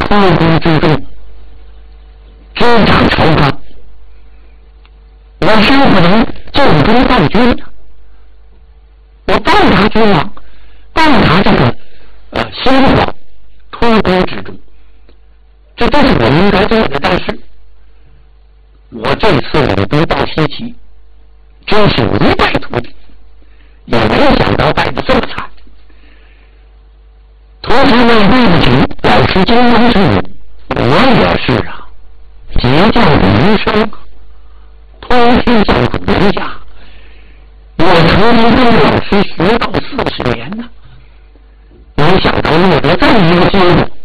托孤之重，执掌朝纲。我生不能尽忠报君的，我报答君王，报答这个先皇托孤之重，这都是我应该做的。但是我这次领兵到西岐，真是一败涂地，也没想到败得这么惨。同时呢，对不起老师金庸之女，我也是啊，结教于生，通天教主人家，我曾经跟老师学道40年呢，没想到落得这么一个结果。